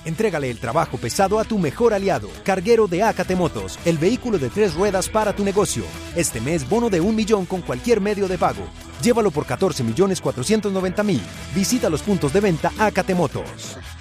Entrégale el trabajo pesado a tu mejor aliado, Carguero de AKT Motos, el vehículo de 3 ruedas para tu negocio. Este mes, bono de 1 millón con cualquier medio de pago. Llévalo por 14.490.000. Visita los puntos de venta AKT Motos.